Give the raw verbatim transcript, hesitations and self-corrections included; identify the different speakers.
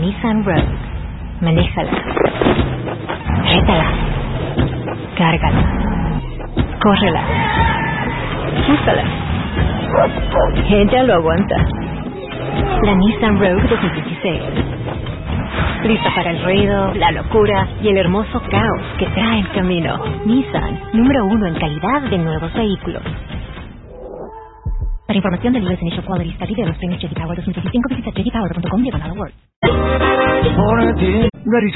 Speaker 1: Nissan Rogue. Manéjala. Rétala. Cárgala. Córrela. Úsala. Ella lo aguanta. La Nissan Rogue dos mil dieciséis. Lista para el ruido, la locura y el hermoso caos que trae el camino. Nissan, número uno en calidad de nuevos vehículos. Para información del U S Initial Quality Study de los premios J D Power dos mil veinticinco, visita j d power punto com diagonal awards.
Speaker 2: Ready